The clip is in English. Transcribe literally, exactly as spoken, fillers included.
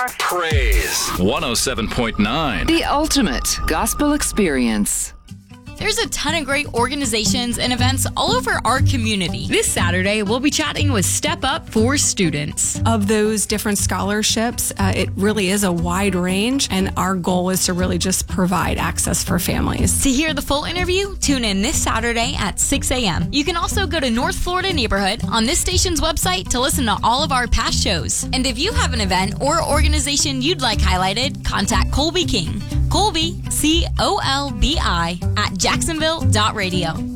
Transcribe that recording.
Praise one oh seven point nine. The ultimate gospel experience. There's a ton of great organizations and events all over our community. This Saturday, we'll be chatting with Step Up for Students. Of those different scholarships, uh, it really is a wide range, and our goal is to really just provide access for families. To hear the full interview, tune in this Saturday at six a.m. You can also go to North Florida Neighborhood on this station's website to listen to all of our past shows. And if you have an event or organization you'd like highlighted, contact Colby King. Colby, C O L B I, at jacksonville dot radio.